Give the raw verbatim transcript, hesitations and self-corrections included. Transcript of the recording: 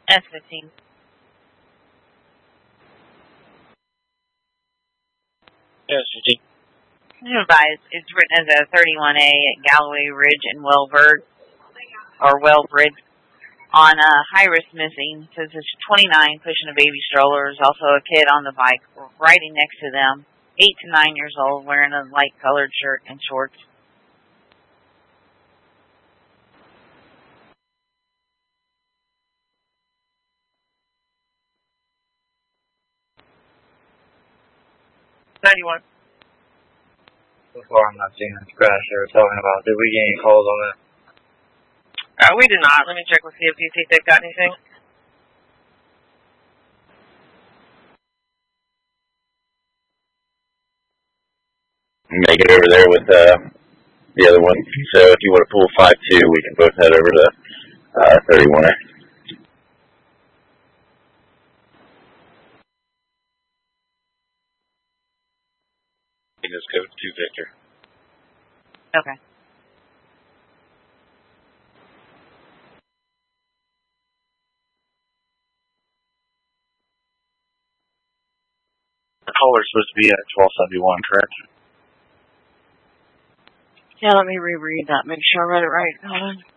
S fifteen. S fifteen. Advised, it's written as a thirty-one A at Galloway Ridge in Wellbird, or Wellbridge, on a high-risk missing. It says it's twenty-nine, pushing a baby stroller. There's also a kid on the bike riding next to them, eight to nine years old, wearing a light-colored shirt and shorts. ninety-one. So far, I'm not seeing this crash they were talking about. Did we get any calls on that? Uh, we did not. Let me check with C F T, see if they've got anything. Make it over there with uh, the other one. So if you want to pull five two, we can both head over to uh, thirty-one A. Just go to Victor. Okay. The caller's supposed to be at twelve seventy-one, correct? Yeah, let me reread that, make sure I read it right. Hold on.